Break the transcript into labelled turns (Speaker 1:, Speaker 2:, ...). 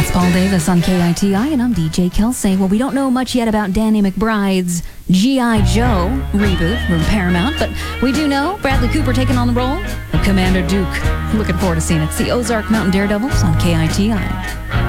Speaker 1: That's Paul Davis on KITI, and I'm DJ Kelsey. Well, we don't know much yet about Danny McBride's G.I. Joe reboot from Paramount, but we do know Bradley Cooper taking on the role of Commander Duke. Looking forward to seeing it. It's the Ozark Mountain Daredevils on KITI.